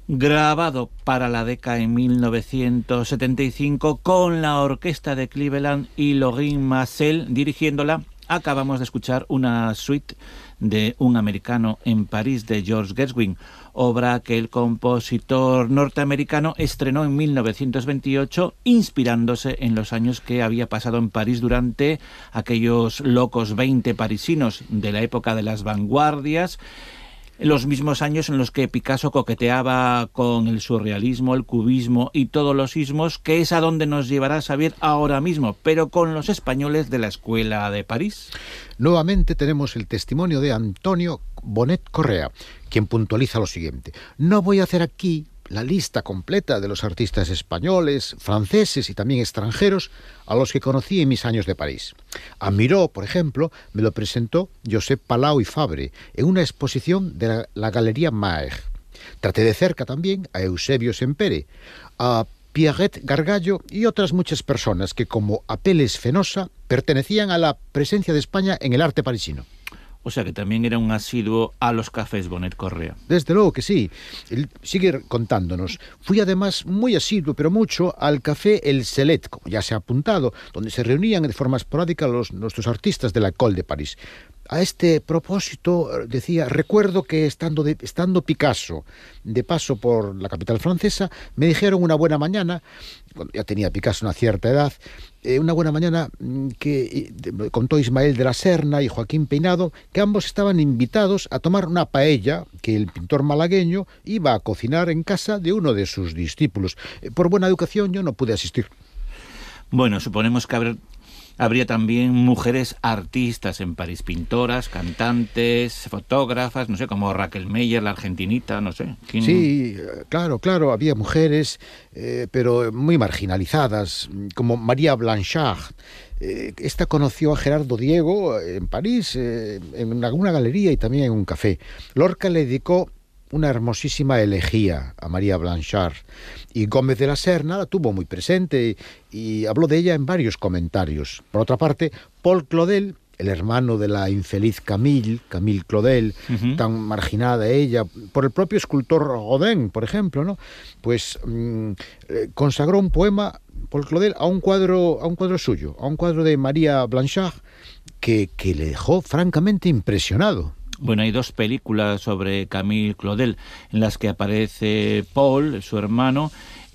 grabado para la Decca en 1975 con la orquesta de Cleveland y Lorin Maazel dirigiéndola. Acabamos de escuchar una suite de Un americano en París de George Gershwin, obra que el compositor norteamericano estrenó en 1928, inspirándose en los años que había pasado en París durante aquellos locos 20 parisinos de la época de las vanguardias, los mismos años en los que Picasso coqueteaba con el surrealismo, el cubismo y todos los ismos, que es a donde nos llevará Xavier ahora mismo, pero con los españoles de la Escuela de París. Nuevamente tenemos el testimonio de Antonio Bonet Correa, quien puntualiza lo siguiente: no voy a hacer aquí la lista completa de los artistas españoles, franceses y también extranjeros a los que conocí en mis años de París. A Miró, por ejemplo, me lo presentó Josep Palau y Fabre en una exposición de la Galería Maer. Traté de cerca también a Eusebio Sempere, a Pierret Gargallo y otras muchas personas que, como Apeles Fenosa, pertenecían a la presencia de España en el arte parisino. O sea que también era un asiduo a los cafés Bonet Correa. Desde luego que sí. Él sigue contándonos. Fui además muy asiduo, pero mucho, al café El Celet, como ya se ha apuntado, donde se reunían de forma esporádica nuestros artistas de la École de París. A este propósito, decía, recuerdo que estando Picasso de paso por la capital francesa, me dijeron una buena mañana, cuando ya tenía Picasso una cierta edad, una buena mañana que contó Ismael de la Serna y Joaquín Peinado, que ambos estaban invitados a tomar una paella que el pintor malagueño iba a cocinar en casa de uno de sus discípulos. Por buena educación yo no pude asistir. Bueno, suponemos que habría también mujeres artistas en París, pintoras, cantantes, fotógrafas, no sé, como Raquel Meyer, la argentinita, no sé. ¿Quién? Sí, claro, había mujeres, pero muy marginalizadas, como María Blanchard. Esta conoció a Gerardo Diego en París, en alguna galería y también en un café. Lorca le dedicó una hermosísima elegía a María Blanchard, y Gómez de la Serna la tuvo muy presente y habló de ella en varios comentarios. Por otra parte, Paul Claudel, el hermano de la infeliz Camille Claudel, tan marginada ella por el propio escultor Rodin, por ejemplo, ¿no? Pues consagró un poema, Paul Claudel, a un cuadro suyo, a un cuadro de María Blanchard que le dejó francamente impresionado. Bueno, hay dos películas sobre Camille Claudel en las que aparece Paul, su hermano,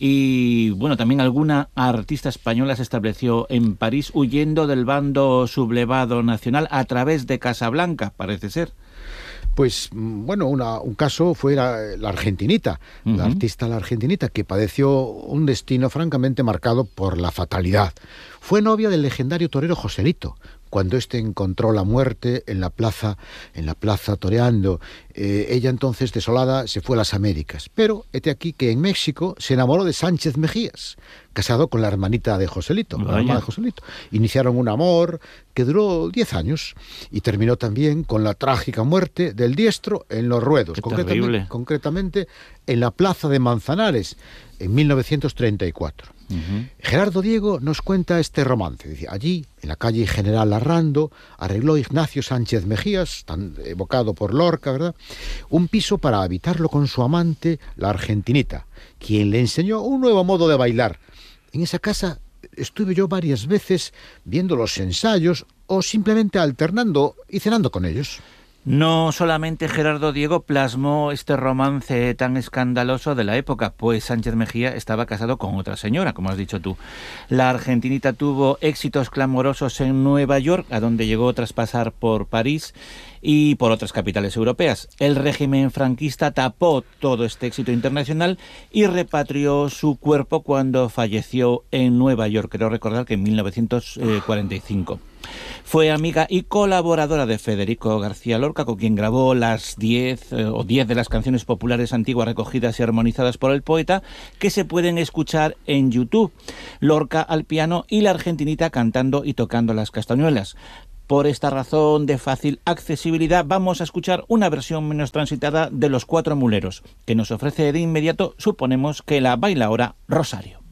y bueno, también alguna artista española se estableció en París huyendo del bando sublevado nacional a través de Casablanca, parece ser. Pues bueno, un caso fue la argentinita, la artista la argentinita, que padeció un destino francamente marcado por la fatalidad. Fue novia del legendario torero Joselito, cuando éste encontró la muerte en la plaza toreando. Ella entonces, desolada, se fue a las Américas. Pero hete aquí que en México se enamoró de Sánchez Mejías, casado con la hermanita de Joselito, la hermana de Joselito. Iniciaron un amor que duró 10 años y terminó también con la trágica muerte del diestro en Los Ruedos, concretamente en la plaza de Manzanares, en 1934. Gerardo Diego nos cuenta este romance. Dice, allí, en la calle General Arrando, arregló Ignacio Sánchez Mejías, tan evocado por Lorca, ¿verdad?, un piso para habitarlo con su amante, la argentinita, quien le enseñó un nuevo modo de bailar. En esa casa estuve yo varias veces viendo los ensayos o simplemente alternando y cenando con ellos. No solamente Gerardo Diego plasmó este romance tan escandaloso de la época, pues Sánchez Mejía estaba casado con otra señora, como has dicho tú. La argentinita tuvo éxitos clamorosos en Nueva York, a donde llegó tras pasar por París y por otras capitales europeas. El régimen franquista tapó todo este éxito internacional y repatrió su cuerpo cuando falleció en Nueva York. Creo recordar que en 1945. Fue amiga y colaboradora de Federico García Lorca, con quien grabó las 10 de las canciones populares antiguas recogidas y armonizadas por el poeta, que se pueden escuchar en YouTube. Lorca al piano y la argentinita cantando y tocando las castañuelas. Por esta razón de fácil accesibilidad, vamos a escuchar una versión menos transitada de Los Cuatro Muleros, que nos ofrece de inmediato, suponemos que la baila ahora Rosario.